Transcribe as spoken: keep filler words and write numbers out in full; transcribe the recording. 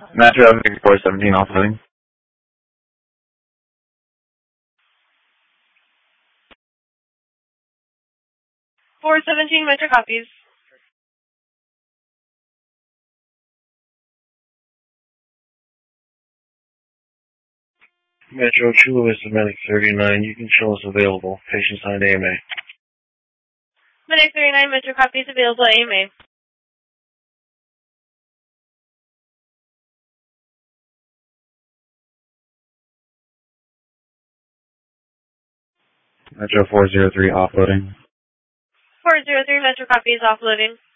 Metro four seventeen offloading. four seventeen, Metro copies. Metro Chula Vista Medic thirty-nine, you can show us available. Patient signed A M A. Medic thirty-nine, Metro copies available, A M A. Metro four zero three offloading. four zero three, Metro copies offloading.